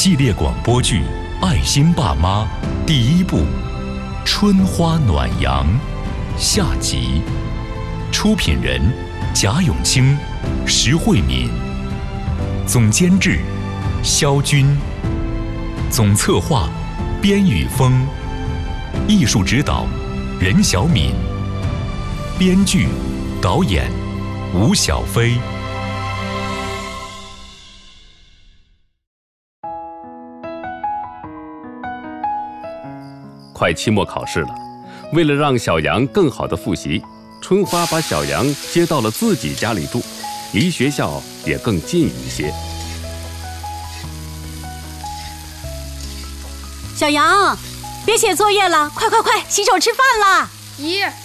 系列广播剧《爱心爸妈》第1部《春花暖阳》下集，出品人贾永清、石慧敏，总监制肖军，总策划边宇峰，艺术指导任小敏，编剧导演吴小飞。 快期末考试了，为了让小杨更好的复习，春花把小杨接到了自己家里住，离学校也更近一些。 小杨，别写作业了，快，洗手吃饭啦！ 姨，